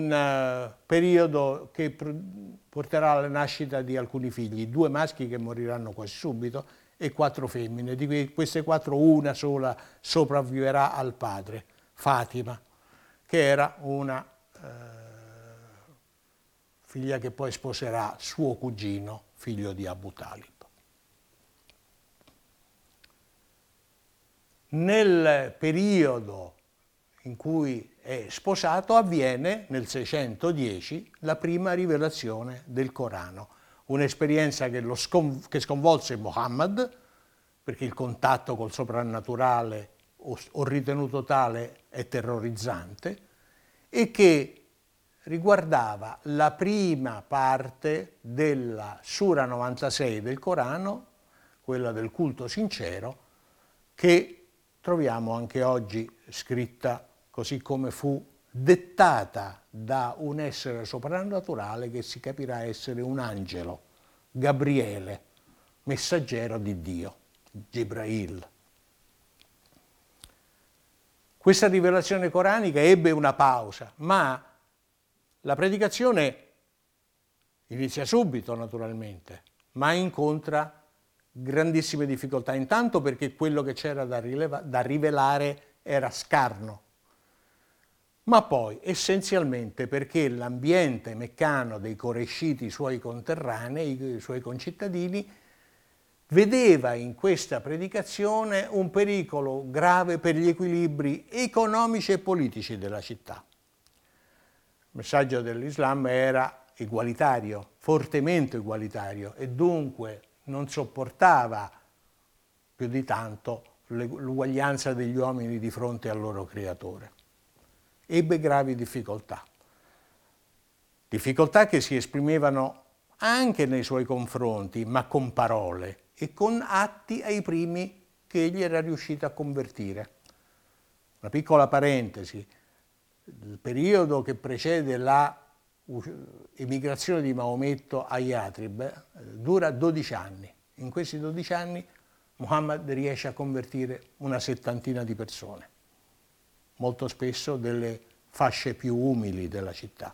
un periodo che porterà alla nascita di alcuni figli, 2 maschi che moriranno quasi subito e 4 femmine. Di queste 4 una sola sopravviverà al padre, Fatima, che era una figlia che poi sposerà suo cugino, figlio di Abu Talib. Nel periodo in cui è sposato avviene nel 610 la prima rivelazione del Corano, un'esperienza che sconvolse Muhammad, perché il contatto col soprannaturale, ho ritenuto tale, è terrorizzante, e che riguardava la prima parte della Sura 96 del Corano, quella del culto sincero, che troviamo anche oggi scritta così come fu dettata da un essere soprannaturale che si capirà essere un angelo, Gabriele, messaggero di Dio, Gibrail. Questa rivelazione coranica ebbe una pausa, ma la predicazione inizia subito, naturalmente, ma incontra grandissime difficoltà. Intanto perché quello che c'era da rivelare era scarno, ma poi essenzialmente perché l'ambiente meccano dei coresciti, i suoi conterranei, i suoi concittadini, vedeva in questa predicazione un pericolo grave per gli equilibri economici e politici della città. Il messaggio dell'Islam era egualitario, fortemente egualitario, e dunque non sopportava più di tanto l'uguaglianza degli uomini di fronte al loro creatore. Ebbe gravi difficoltà che si esprimevano anche nei suoi confronti, ma con parole e con atti ai primi che egli era riuscito a convertire. Una piccola parentesi: il periodo che precede l'emigrazione di Maometto a Yatrib dura 12 anni. In questi 12 anni Muhammad riesce a convertire una settantina di persone, molto spesso delle fasce più umili della città,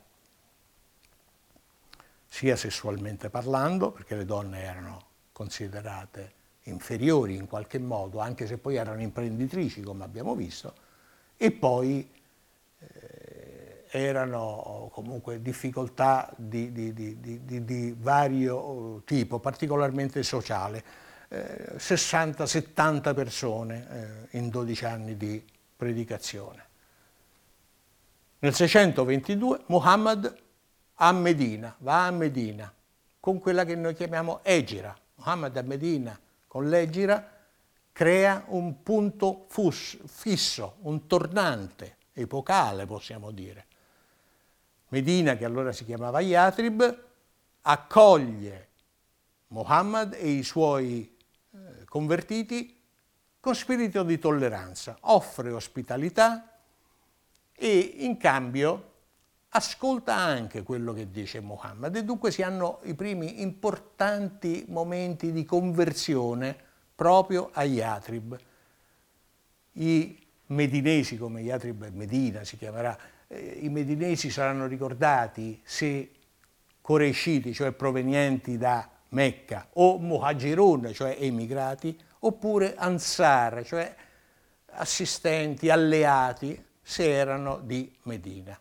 sia sessualmente parlando, perché le donne erano considerate inferiori in qualche modo, anche se poi erano imprenditrici, come abbiamo visto, e poi erano comunque difficoltà di vario tipo, particolarmente sociale. 60-70 persone in 12 anni di predicazione. Nel 622 Muhammad va a Medina con quella che noi chiamiamo Egira. Muhammad a Medina con l'Egira crea un punto fisso, un tornante epocale, possiamo dire. Medina, che allora si chiamava Yatrib, accoglie Muhammad e i suoi convertiti con spirito di tolleranza, offre ospitalità e in cambio ascolta anche quello che dice Muhammad, e dunque si hanno i primi importanti momenti di conversione proprio a Yatrib. I medinesi, come Yatrib e Medina si chiamerà, i medinesi saranno ricordati se coresciti, cioè provenienti da Mecca, o muhajirun, cioè emigrati, oppure ansar, cioè assistenti, alleati, se erano di Medina.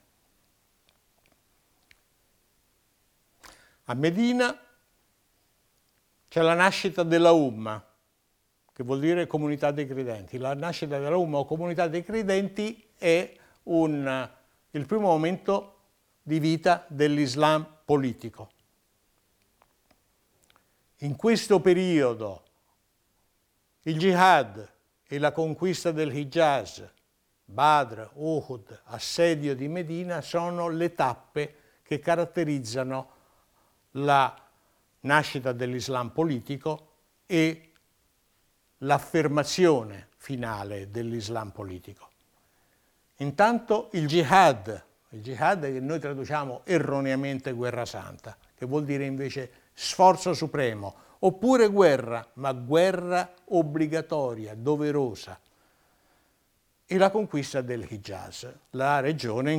A Medina c'è la nascita della Umma, che vuol dire comunità dei credenti. La nascita della Umma o comunità dei credenti è il primo momento di vita dell'Islam politico. In questo periodo il jihad e la conquista del Hijaz, Badr, Uhud, assedio di Medina sono le tappe che caratterizzano la nascita dell'Islam politico e l'affermazione finale dell'Islam politico. Intanto il jihad che noi traduciamo erroneamente guerra santa, che vuol dire invece sforzo supremo, oppure guerra, ma guerra obbligatoria, doverosa, e la conquista del Hijaz, la regione